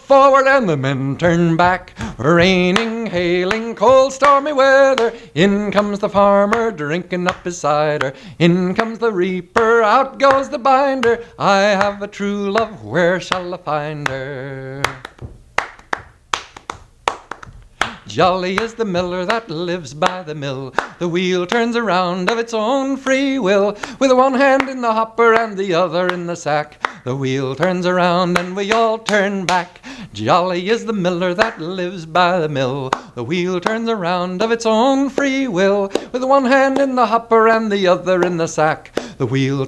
forward and the men turn back. Raining, hailing, cold, stormy weather. In comes the farmer drinking up his cider. In comes the reaper, out goes the binder. I have a true love, where shall I find her? Jolly is the miller that lives by the mill. The wheel turns around of its own free will. With one hand in the hopper and the other in the sack, the wheel turns around and we all turn back. Jolly is the miller that lives by the mill. The wheel turns around of its own free will. With one hand in the hopper and the other in the sack, the wheel